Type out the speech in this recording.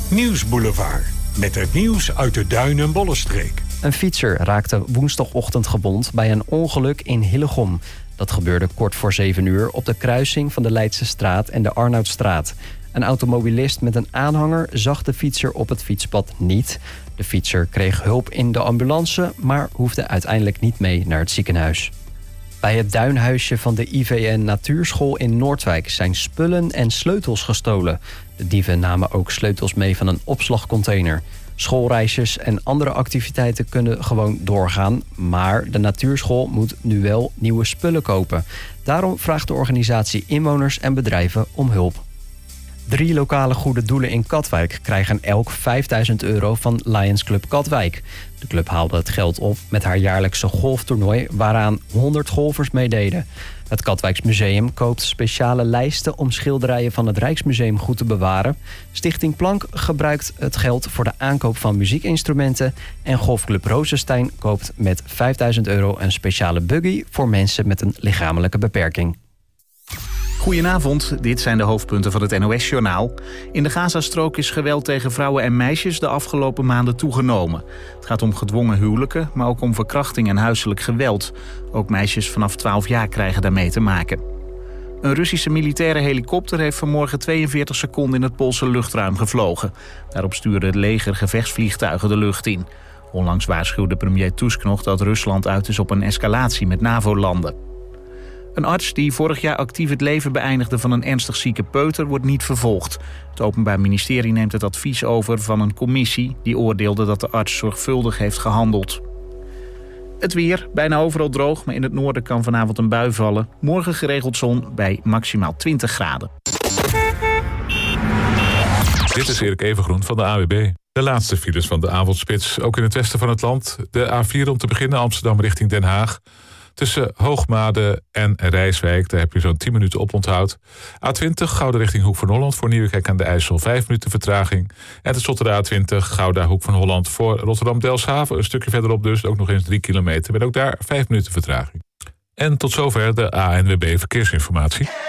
Nieuwsboulevard. Met het nieuws uit de Duin- en Bollenstreek. Een fietser raakte woensdagochtend gewond bij een ongeluk in Hillegom. Dat gebeurde kort voor 7 uur op de kruising van de Leidse Straat en de Arnoudstraat. Een automobilist met een aanhanger zag de fietser op het fietspad niet. De fietser kreeg hulp in de ambulance, maar hoefde uiteindelijk niet mee naar het ziekenhuis. Bij het duinhuisje van de IVN Natuurschool in Noordwijk zijn spullen en sleutels gestolen. De dieven namen ook sleutels mee van een opslagcontainer. Schoolreisjes en andere activiteiten kunnen gewoon doorgaan, maar de natuurschool moet nu wel nieuwe spullen kopen. Daarom vraagt de organisatie inwoners en bedrijven om hulp. 3 lokale goede doelen in Katwijk krijgen elk €5.000 van Lions Club Katwijk. De club haalde het geld op met haar jaarlijkse golftoernooi waaraan 100 golfers meededen. Het Katwijks Museum koopt speciale lijsten om schilderijen van het Rijksmuseum goed te bewaren. Stichting Plank gebruikt het geld voor de aankoop van muziekinstrumenten. En golfclub Rozenstein koopt met €5.000 een speciale buggy voor mensen met een lichamelijke beperking. Goedenavond, dit zijn de hoofdpunten van het NOS-journaal. In de Gazastrook is geweld tegen vrouwen en meisjes de afgelopen maanden toegenomen. Het gaat om gedwongen huwelijken, maar ook om verkrachting en huiselijk geweld. Ook meisjes vanaf 12 jaar krijgen daarmee te maken. Een Russische militaire helikopter heeft vanmorgen 42 seconden in het Poolse luchtruim gevlogen. Daarop stuurde het leger gevechtsvliegtuigen de lucht in. Onlangs waarschuwde premier Tusk nog dat Rusland uit is op een escalatie met NAVO-landen. Een arts die vorig jaar actief het leven beëindigde van een ernstig zieke peuter wordt niet vervolgd. Het Openbaar Ministerie neemt het advies over van een commissie die oordeelde dat de arts zorgvuldig heeft gehandeld. Het weer, bijna overal droog, maar in het noorden kan vanavond een bui vallen. Morgen geregeld zon bij maximaal 20 graden. Dit is Erik Evengroen van de AWB. De laatste files van de avondspits, ook in het westen van het land. De A4 om te beginnen, Amsterdam richting Den Haag. Tussen Hoogmade en Rijswijk, daar heb je zo'n 10 minuten oponthoud. A20 Gouda richting Hoek van Holland voor Nieuwekerk aan de IJssel 5 minuten vertraging. En tenslotte de A20 Gouda Hoek van Holland voor Rotterdam-Delfshaven. Een stukje verderop dus, ook nog eens 3 kilometer. Met ook daar 5 minuten vertraging. En tot zover de ANWB Verkeersinformatie.